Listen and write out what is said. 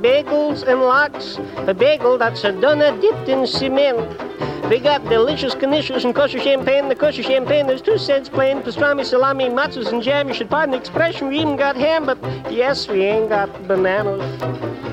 bagels and lox. A bagel that's a donut dipped in cement. We got delicious knishes and kosher champagne. The kosher champagne is 2 cents plain. Pastrami, salami, matzahs, and jam. You should pardon the expression, we even got ham, but yes, we ain't got bananas.